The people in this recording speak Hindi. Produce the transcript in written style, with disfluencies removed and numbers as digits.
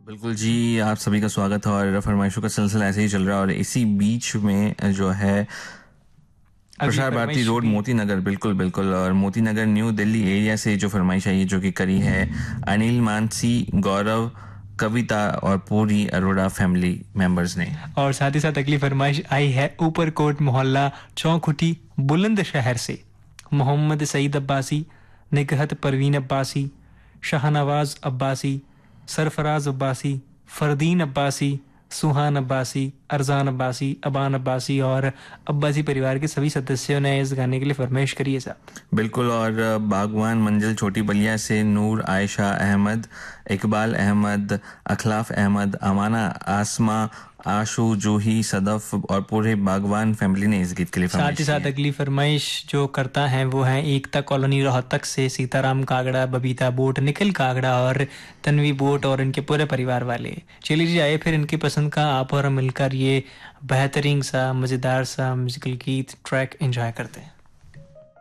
बिल्कुल जी, आप सभी का स्वागत है और फरमाइशों का सिलसिला ऐसे ही चल रहा है और इसी बीच में जो है अगली प्रसार भारती फरमाइश रोड भी। मोती नगर, बिल्कुल बिल्कुल, और मोती नगर न्यू दिल्ली एरिया से जो फरमाइश आई है जो कि करी है अनिल मानसी, गौरव, कविता और पूरी अरोड़ा फैमिली मेंबर्स ने। और साथ ही साथ अगली फरमाइश आई है ऊपरकोट मोहल्ला चौखुटी बुलंदशहर से। मोहम्मद सईद अब्बासी, निगहत परवीन अब्बासी, शाहनवाज अब्बासी, सरफराज अब्बासी, फरदीन अब्बासी, सुहान अब्बासी, अरजान अब्बासी, अबान अब्बासी और अब्बासी परिवार के सभी सदस्यों ने इस गाने के लिए फरमाइश करी है साहब। बिल्कुल, और बागवान मंजिल छोटी बलिया से नूर, आयशा अहमद, इकबाल अहमद, अखलाफ अहमद, अमाना, आसमा, आशू, जूही, सदफ और पूरे बागवान फैमिली ने इस गीत के लिए साथ ही फरमाइश की साथ है। अगली फरमाइश जो करता है वो है एकता कॉलोनी रोहतक से सीताराम कागड़ा, बबीता बोट, निखिल कागड़ा और तन्वी बोट और इनके पूरे परिवार वाले। चलिए जी, आइए फिर इनकी पसंद का आप और हम मिलकर ये बेहतरीन सा मज़ेदार सा म्यूजिकल गीत ट्रैक एंजॉय करते हैं।